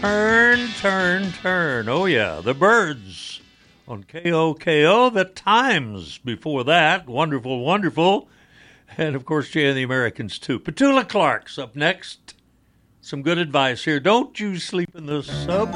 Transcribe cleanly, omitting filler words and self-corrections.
Turn, turn, turn. Oh, yeah, the Byrds on KOKO. The Times before that. Wonderful, wonderful. And, of course, Jay and the Americans, too. Petula Clark's up next. Some good advice here. Don't you sleep in the subway.